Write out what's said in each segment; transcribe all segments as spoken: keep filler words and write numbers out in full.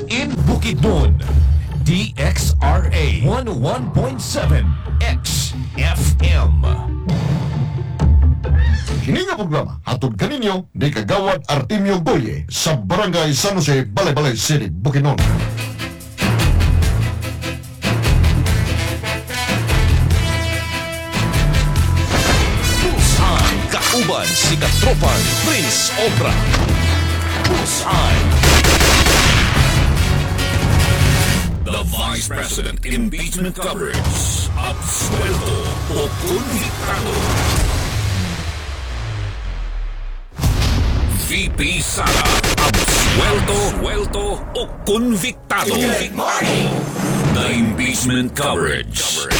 in Bukidnon. D X R A one oh one point seven X F M. Kini nga programa hatod kaninyo ni Kagawad Artemio Goye sa Barangay San Jose, Balay-Balay City, Bukidnon. Bullseye, kauban si Katropang Prince Obra. Bullseye. The Vice President Impeachment Coverage. Absuelto o Convictado. V P Sara, absuelto, suelto o convictado. The Impeachment Coverage.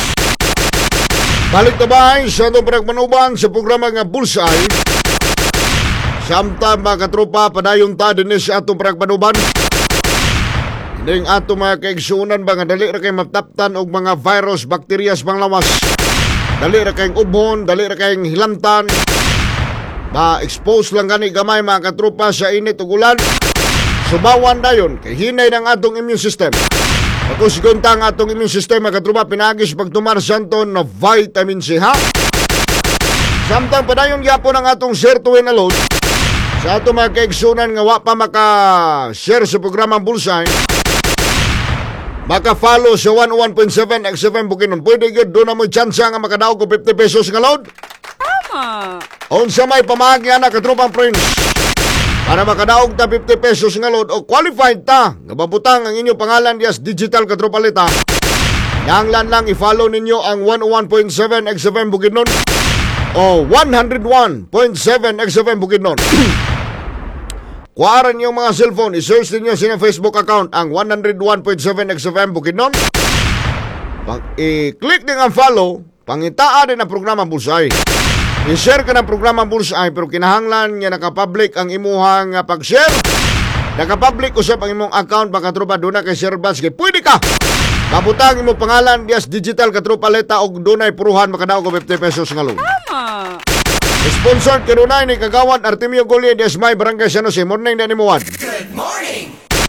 Balik na ba sa itong pinagmanuban sa programa nga Bullseye? Samtang mga katropa, padayong ta din sa itong pinagmanuban. Hindi ang atong mga kaigsunan ba nga dali ra kay mataptan og mga virus, bakteryas, panglawas. Dali ra kayong ubhon, dali ra kayong hilantan. Ma-expose lang gani gamay mga katropa sa init ug ulan. Subawan dayon kay hinay ng atong immune system. Tapos gunta ang atong immune system mga katropa pinagis pagtumar santon na vitamin C ha. Samtang padayon gyapon ang atong share to win alone. Sa atong mga kaigsunan nga wa pa maka-share sa programa Bullseye, maka-follow sa one oh one point seven X F M Bukidnon. Pwede yun, doon na mo chance nga makadaog ko fifty pesos nga load. Tama. Unsa may pamahagya na katropang Prince para makadaog ta fifty pesos nga load o qualified ta nga babutang ang inyong pangalan dias digital katropalita. Nanglan lang i-follow ninyo ang one oh one point seven X F M Bukidnon o one oh one point seven X F M Bukidnon. Kuharan yung mga cellphone, i-search ninyo sa Facebook account ang one oh one point seven X F M Bukidnon. Pag i-click din ang follow, pangitaan din ang programa Bullseye. I-share ka ng programa Bullseye pero kinahanglan nga nakapublic ang imuhang pag-share. Nakapublic usap ang imong account baka tropa doon na kay share badge kay pwede ka. Mabutang imong pangalan dias digital katropa leta og dunay puruhan makadaog og fifty pesos nga loan. Tama. Sponsored kanunay ni Kagawad Artemio Goye dias may Barangay San Jose. Morning na ni Muad. Good morning.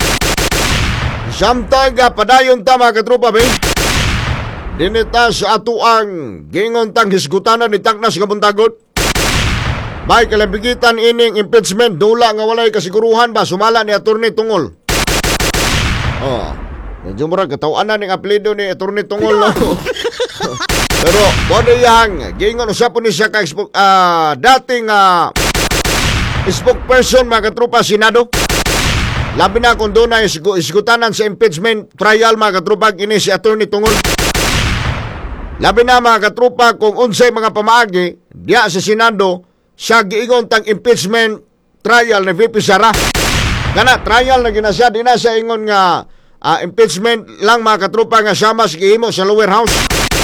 Samtang padayon ta mga katropa be. Dinita sa atuang gingon tang hisgutanan ni Taknas nga buntagot. May kalabigitan ining impeachment dula nga walay kasiguruhan ba sumala ni Attorney Tungol. Oh, medyo murag katawanan ning apelyido ni Attorney Tungol no. Pero bodo yang gingon usapon ni siya kay uh, dating uh, spokesperson mga katropa Senado. Labi na kung doon na isgutanan sa impeachment trial mga katropa ini si Attorney Tungol. Labi na mga katropa kung unsay mga pamaagi diya sa Senado siya giingon tang impeachment trial ni V P Sara. Kana trial na ginasya di na siya ingon nga uh, impeachment lang mga katropa nga sama sa gihimo sa lower house.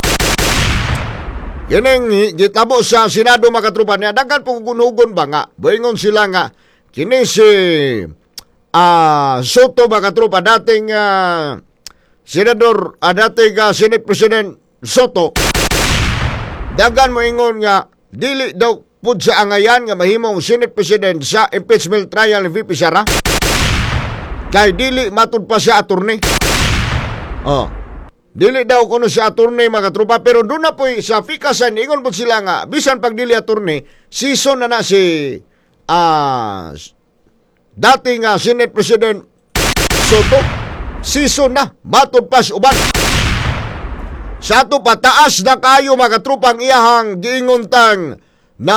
Kining gitabo sa Senado mga katropa niya daghan po gunugon ba nga boingon sila nga kini si uh, Soto mga katropa dating uh, senador uh, dating uh, Senate President Soto, dagan mo ingon nga dili daw pud sa angayan nga mahimong Senate President sa impeachment trial ni V P Sara kay dili matud pa siya attorney. Oh, dili daw kuno siya attorney mga tropa pero doon na po sa fikasan ingon po sila nga bisan pag dili attorney season na na si uh, dating uh, Senate President Soto season na matud pa si uban. Sa ato pataas na kayo mga trupang iyahang giinguntang na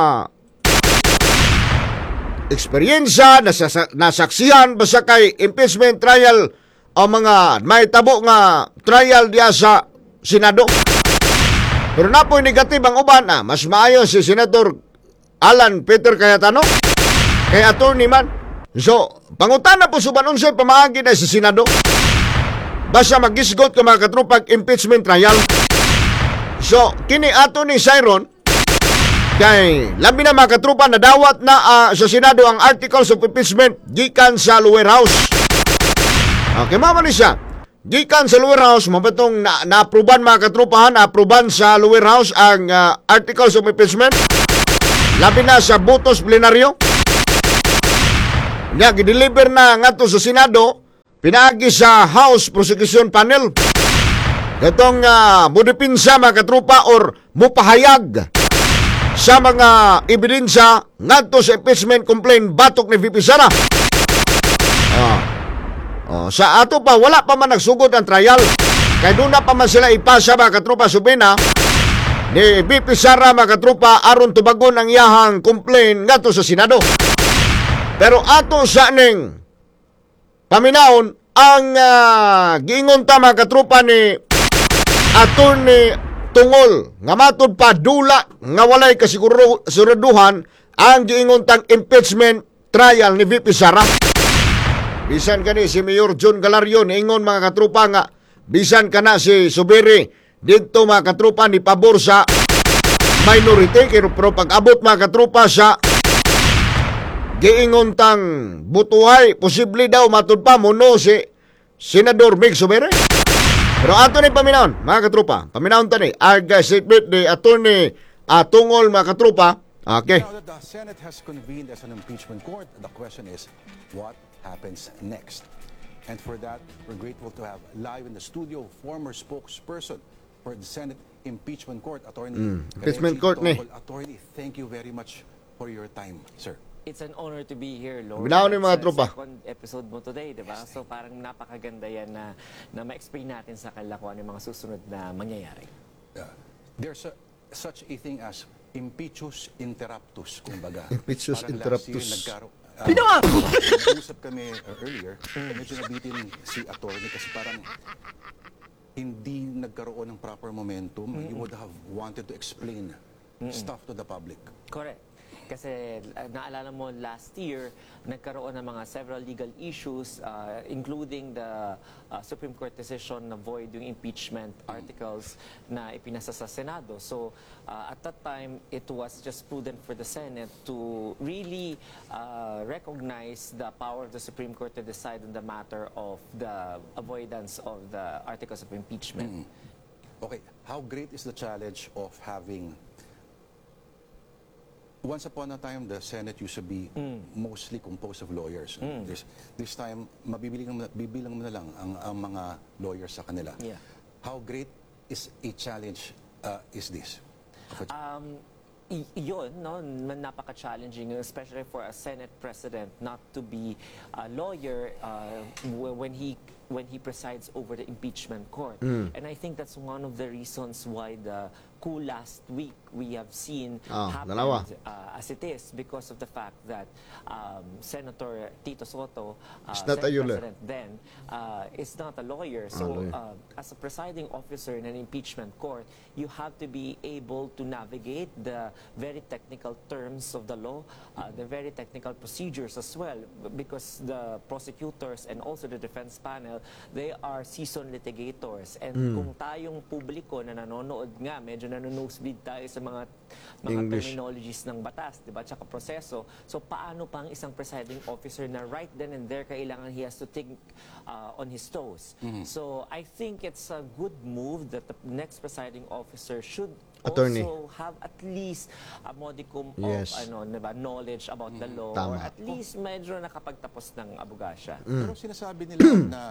eksperyensya, nasasa, nasaksihan basta kay impeachment trial o mga may tabo nga trial diya sa Senado. Pero na po'y negative ang uban ah, mas maayo si Senator Alan Peter Cayetano kay attorney man. So, pangutan na po suban unsay pamaagi na sa Senado. Basta magisgot ka mga katrupag impeachment trial. So, kini ato ni Siron, kay labi na mga katrupa na dawat na uh, sa Senado ang articles of impeachment gikan sa lower house. Okay, mama ni siya. Gikan sa lower house, mabatong na, na-aproban mga katrupahan, na-aproban sa lower house ang uh, articles of impeachment. Labi na sa botos plenaryo. Nga, gideliver na nga to sa Senado. pinaagi sa House Prosecution Panel. Itong uh, mudipinsa mga katrupa or mupahayag sa mga ebidensya ngadto sa impeachment complaint batok ni V P Sara. Ah. Oh, sa ato pa wala pa man nagsugod ang trial. Kay doon na pa man sila ipasa mga katrupa subina ni V P Sara mga katrupa aron tubagon ang iyahang complaint ngadto sa Senado. Pero ato sa ning paminaon ang uh, giingon ta mga katrupa ni Attorney Tungol nga matod pa dula nga walay kasiguraduhan ang giingon tang impeachment trial ni V P Sara. Bisan kani si Mayor John Galario niingon mga katrupa nga bisan kana si Subiri dito mga katrupa ni pabor sa minority pero pag-abot mga katrupa sa giingon tang butuhay posible daw matud pa mono si Senador Mig Subiri. Pero ato ni paminaon, mga katrupa, paminaon tani, aga statement ni Attorney uh, Tungol, mga katrupa. Okay. Now that the Senate has convened as an impeachment court, the question is, what happens next? And for that, we're grateful to have live in the studio former spokesperson for the Senate Impeachment Court, Attorney Mm, impeachment court ni. Attorney, thank you very much for your time, sir. It's an honor to be here, Lord. Binaw ni mga It's tropa. the second episode mo today, di ba? So parang napakaganda yan na, na ma-explain natin sa kanila kung ano yung mga susunod na mangyayari. Uh, there's a, such a thing as impeachus interruptus, kumbaga. Impeachus Parang interruptus. last year, nagkaro- uh, nag-usap kami uh, earlier, medyo nabitin si attorney kasi parang hindi nagkaroon ng proper momentum. You would have wanted to explain stuff to the public. Correct. Kasi uh, naalala mo last year, nagkaroon ng mga several legal issues, uh, including the uh, Supreme Court decision na void yung impeachment articles na ipinasa sa Senado. So uh, at that time, it was just prudent for the Senate to really uh, recognize the power of the Supreme Court to decide on the matter of the avoidance of the articles of impeachment. Okay, how great is the challenge of having... Once upon a time, the Senate used to be mostly composed of lawyers. This, this time, mabibilang mo na- bibilang mo na lang ang, ang mga lawyers sa kanila. Yeah. How great is a challenge uh, is this? Um, y- yun, no, napaka-challenging, especially for a Senate President not to be a lawyer uh, w- when he when he presides over the impeachment court. And I think that's one of the reasons why the coup last week we have seen Ah, happened dalawa. uh, as it is because of the fact that um, Senator Tito Soto, uh, Is not a Senate lawyer. President then, uh, is not a lawyer. So lawyer. uh, as a presiding officer in an impeachment court, you have to be able to navigate the very technical terms of the law, uh, the very technical procedures as well, because the prosecutors and also the defense panel, they are seasoned litigators. And kung tayong publiko na nanonood nga, medyo nanonosebleed tayo sa mga mga English. terminologies ng batas, di ba? Tsaka proseso. So paano pang isang presiding officer na right then and there kailangan he has to think uh, on his toes. So I think it's a good move that the next presiding officer should Attorney. also have at least a modicum Yes. of ano, diba, knowledge about the law Tama. or at least medyo nakapagtapos ng abogasya. Pero sinasabi nila na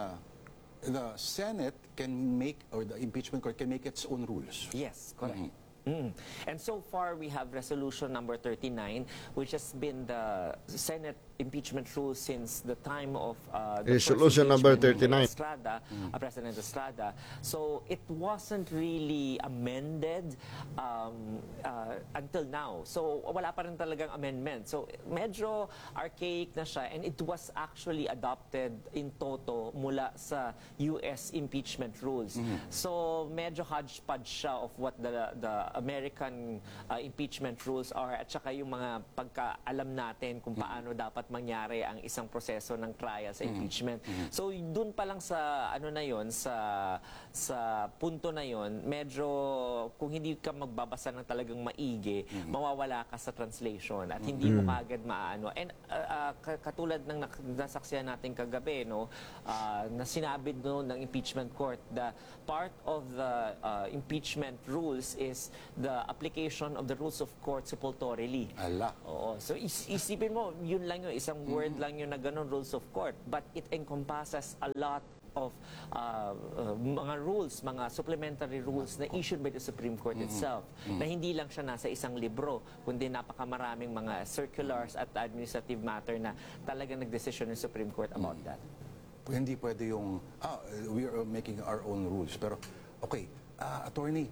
the Senate can make, or the impeachment court can make its own rules. Yes, correct. Mm. And so far, we have resolution number thirty-nine, which has been the Senate impeachment rule since the time of uh, the first Resolution number impeachment thirty-nine. of Estrada, uh, President Estrada. So it wasn't really amended um, uh, until now. So wala pa rin talagang amendment. So medyo archaic na siya, and it was actually adopted in toto mula sa U S impeachment rules. So medyo hodgepodge siya of what the the American uh, impeachment rules are at saka yung mga pagkaalam natin kung paano dapat mangyari ang isang proseso ng trial sa impeachment. So dun pa lang sa ano na yon sa sa punto na yon, medyo kung hindi ka magbabasa ng talagang maigi, mawawala ka sa translation at hindi mo kaagad maano. And uh, uh, katulad ng nak- nasaksihan natin kagabi, no, uh, na sinabi no ng impeachment court, the part of the uh, impeachment rules is the application of the rules of court supportorily. Ala. Oo. So is- isipin mo, yun lang yun. isang word lang yun na ganun, rules of court. But it encompasses a lot of uh, uh, mga rules, mga supplementary rules na issued by the Supreme Court itself, na hindi lang siya nasa isang libro, kundi napakamaraming mga circulars at administrative matter na talagang nagdesisyon ng Supreme Court about that. Hindi pwede yung, ah, we are making our own rules. Pero, okay, ah, attorney,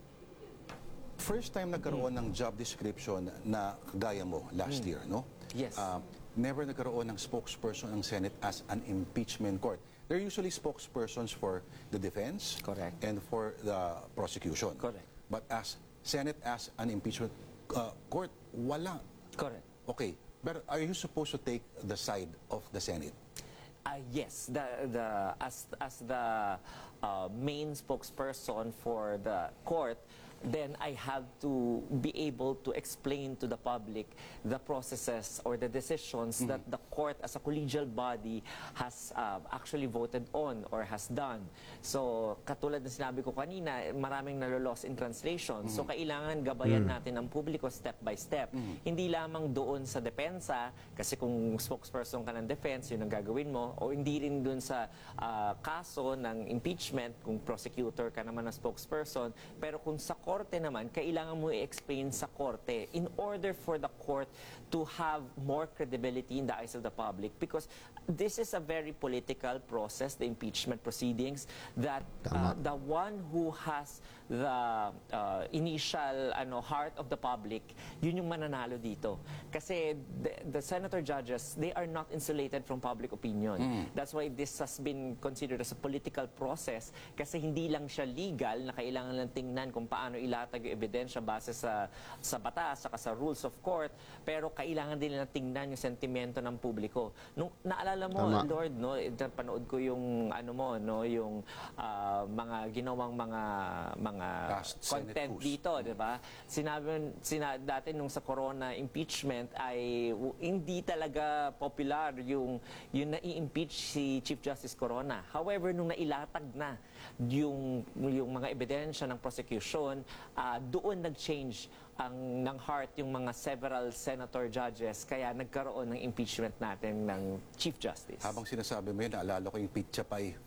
first time nagkaroon ng job description na kagaya mo last year, no? Yes. Ah, never nagkaroon ng spokesperson ng Senate as an impeachment court. They're usually spokespersons for the defense Correct. and for the prosecution. Correct. But as Senate as an impeachment uh, court, wala. Correct. Okay, but are you supposed to take the side of the Senate? Uh, yes, the the as as the uh, main spokesperson for the court, then I have to be able to explain to the public the processes or the decisions that the court as a collegial body has uh, actually voted on or has done. So, katulad na sinabi ko kanina, maraming nalolost in translation. So, kailangan gabayan natin ang publiko step by step. Hindi lamang doon sa depensa, kasi kung spokesperson ka ng defense, yun ang gagawin mo, o hindi rin doon sa uh, kaso ng impeachment, kung prosecutor ka naman na spokesperson, pero kung sa korte naman, kailangan mo i-explain sa korte in order for the court to have more credibility in the eyes of the public, because this is a very political process, the impeachment proceedings, that uh, the one who has the uh, initial ano heart of the public, yun yung mananalo dito. Kasi the, the senator judges, they are not insulated from public opinion. Mm. That's why this has been considered as a political process, kasi hindi lang siya legal na kailangan lang tingnan kung paano ilatag yung ebidensya base sa sa batas, saka sa rules of court, pero kailangan din nila tingnan yung sentimento ng publiko. Nung naalala mo, Tama. Lord, no, panood ko yung ano mo, no, yung uh, mga ginawang mga mga Past Senate content host. dito, di ba? Sinabi sina, dati nung sa corona impeachment ay w- hindi talaga popular yung yung nai-impeach si Chief Justice Corona. However, nung nailatag na yung yung mga ebidensya ng prosecution, uh, doon nag-change ang ng heart yung mga several senator judges, kaya nagkaroon ng impeachment natin ng Chief Justice. Habang sinasabi mo yun, naalala ko yung pizza pie.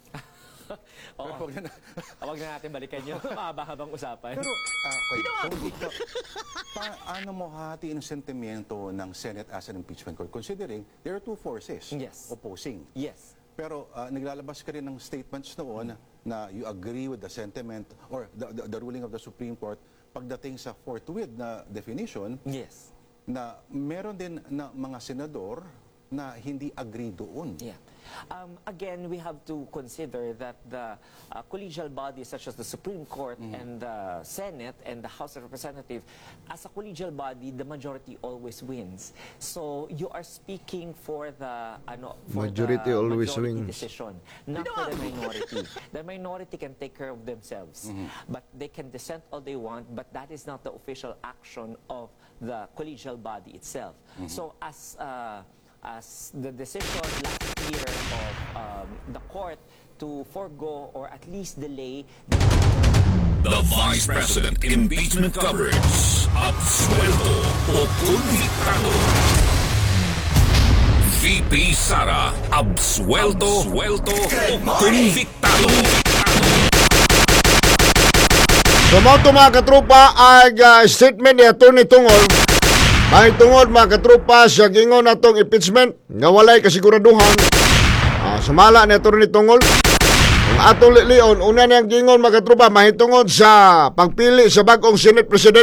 Oo. Pero wag na- Huwag na natin balikan yun. Mahaba-habang usapan. Pero, ah, okay. So, ikaw, paano mo hatiin ang sentimiento ng Senate as an impeachment court? Considering there are two forces Yes. opposing. Yes. Pero ah, naglalabas ka rin ng statements noon na you agree with the sentiment or the, the, the ruling of the Supreme Court pagdating sa forthwith na definition Yes. na meron din na mga senador na hindi agree doon. Yeah. Um, again, we have to consider that the uh, collegial bodies such as the Supreme Court and the Senate and the House of Representatives, as a collegial body, the majority always wins. So you are speaking for the ano for Majority the always majority wins. decision, not for the minority. The minority can take care of themselves, but they can dissent all they want, but that is not the official action of the collegial body itself. So as uh, as the decision last year of um, the court to forgo or at least delay The Vice President Impeachment Coverage. Absuelto o convictado. V P Sara, absuelto, absuelto o convictado. Sumoto mga katropa ang uh, statement ni Atty. Tungol. May tungod mga katropa sa gingon natong impeachment nga walay kasiguraduhan. Uh, sumala ni Atty. Tungol. Ang atong lilion, una niyang gingon mga katropa mahitungod sa pagpili sa bagong Senate President.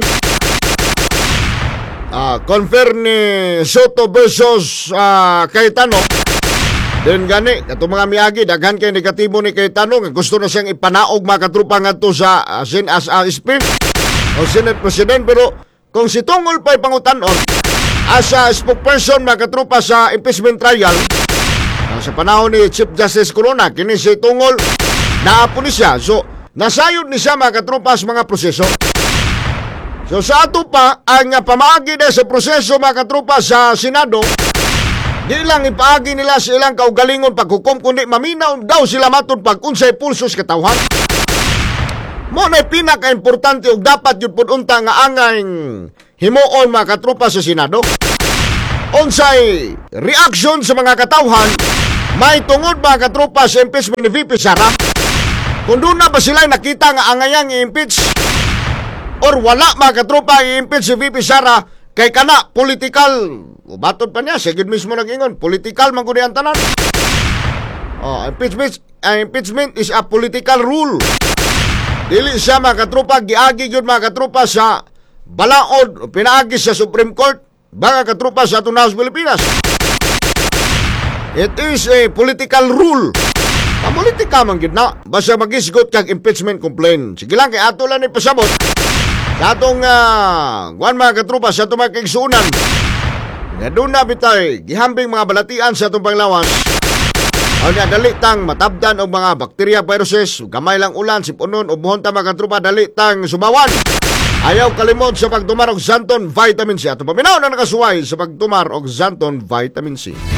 Uh, confer ni Soto versus uh, Cayetano. Then gani, katong mga miyagi, daghan kay negatibo ni Cayetano nga gusto na siyang ipanaog mga katropa ngadto sa uh, sin as a speech o Senate President. Pero kung si Tungol pa'y pangutan-on as a spokesperson mga katropa sa impeachment trial, uh, sa panahon ni Chief Justice Corona, kini si Tungol naapo ni siya. So, nasayod ni siya mga katropa sa mga proseso. So, sa ato pa, ang uh, pamaagi na sa proseso mga katropa sa Senado, di lang ipaagi nila sa ilang kaugalingon paghukom, kundi maminaw daw sila matod pag unsay pulsos katawhan. Mo na pinaka-importante ug dapat yun pud unta nga angay himuon mga katropa sa Senado. unsay reaction sa mga katawhan may tungod mga katropa sa impeachment ni V P Sara? Kung doon na ba sila nakita nga angayang i-impeach or wala mga katropa i-impeach si V P Sara kay kana political, ubatod pa niya, sige mismo nag-ingon, political man kundi ang tanan. Oh, impeachment, uh, impeachment is a political rule. Dili siya mga katropa, giagi yun mga katropa sa balaod, pinaagi sa Supreme Court, mga katropa sa atong House Pilipinas. It is a political rule. Politika man gid na, basta magisgot kag impeachment complaint. Sige lang kay ato lang ni pasabot. Sa atong uh, guan mga katropa sa atong mga kaigsuunan. Nga doon na bitay gihambing mga balatian sa atong panglawas. O niya dali tang matabdan og mga bakterya, viruses, gamay lang ulan, sipunon o buhon ta mga katropa, dali tang sumawan. Ayaw kalimot sa pagtumar og Zanton Vitamin C. Atong paminaw na nakasuway sa pagtumar og Zanton Vitamin C.